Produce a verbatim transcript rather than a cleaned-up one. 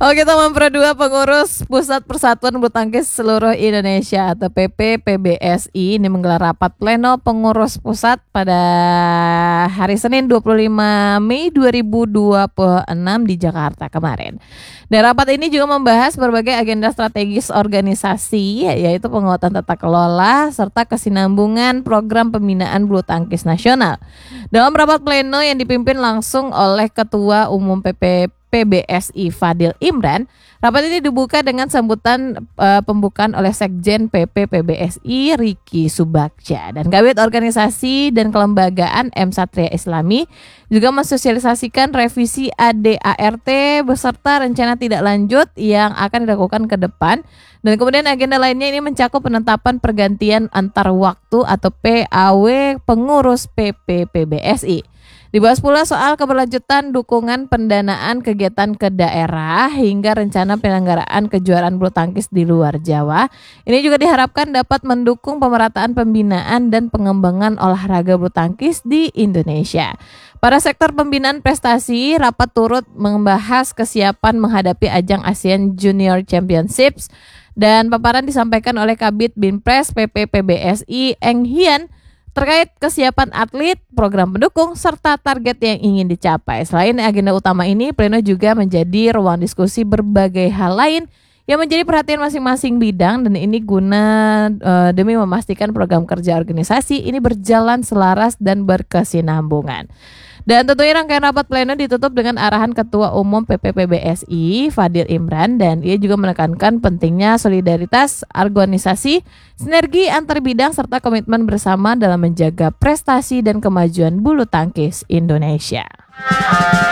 Oke, teman Pro dua, pengurus Pusat Persatuan Bulu Tangkis Seluruh Indonesia atau P P P B S I ini menggelar rapat pleno pengurus pusat pada hari Senin dua puluh lima Mei dua ribu dua puluh enam di Jakarta kemarin. Dan rapat ini juga membahas berbagai agenda strategis organisasi, yaitu penguatan tata kelola serta kesinambungan program pembinaan bulu tangkis nasional. Dalam rapat pleno yang dipimpin langsung oleh Ketua Umum P P P B S I Fadil Imran, rapat ini dibuka dengan sambutan uh, pembukaan oleh Sekjen P P P B S I Riki Subagja, dan Kabid Organisasi dan Kelembagaan M Satria Islami juga mensosialisasikan revisi A D A R T beserta rencana tidak lanjut yang akan dilakukan ke depan. Dan kemudian agenda lainnya ini mencakup penetapan pergantian antar waktu atau P A W pengurus P P P B S I. Dibahas pula soal keberlanjutan dukungan pendanaan kegiatan ke daerah hingga rencana penyelenggaraan kejuaraan bulu tangkis di luar Jawa. Ini juga diharapkan dapat mendukung pemerataan pembinaan dan pengembangan olahraga bulu tangkis di Indonesia. Pada sektor pembinaan prestasi, rapat turut membahas kesiapan menghadapi ajang ASEAN Junior Championships, dan paparan disampaikan oleh Kabid Binpres P P P B S I Eng Hian terkait kesiapan atlet, program pendukung, serta target yang ingin dicapai. Selain agenda utama ini, pleno juga menjadi ruang diskusi berbagai hal lain yang menjadi perhatian masing-masing bidang, dan ini guna uh, demi memastikan program kerja organisasi ini berjalan selaras dan berkesinambungan. Dan tentunya rangkaian rapat pleno ditutup dengan arahan Ketua Umum P P P B S I Fadil Imran, dan ia juga menekankan pentingnya solidaritas organisasi, sinergi antar bidang, serta komitmen bersama dalam menjaga prestasi dan kemajuan bulu tangkis Indonesia.